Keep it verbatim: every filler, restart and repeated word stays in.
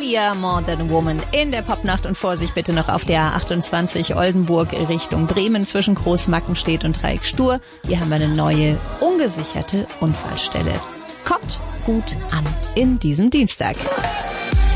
Sia, More Than a Woman in der Popnacht. Und Vorsicht bitte noch auf der A achtundzwanzig Oldenburg Richtung Bremen zwischen Großmackenstedt und Dreieck-Stur. Hier haben wir eine neue, ungesicherte Unfallstelle. Kommt gut an in diesem Dienstag.